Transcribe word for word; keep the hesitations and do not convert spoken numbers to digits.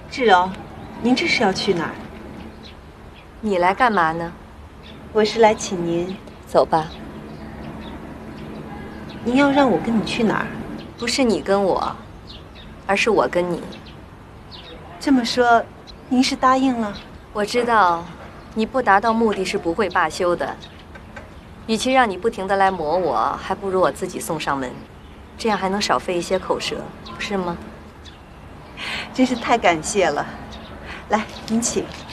志荣，您这是要去哪儿？ 你来干嘛呢？ 我是来请您。 走吧。 您要让我跟你去哪儿？ 不是你跟我，而是我跟你。 这么说，您是答应了？ 我知道，你不达到目的是不会罢休的。与其让你不停地来磨我，还不如我自己送上门，这样还能少费一些口舌，不是吗？ 真是太感谢了。来，您请。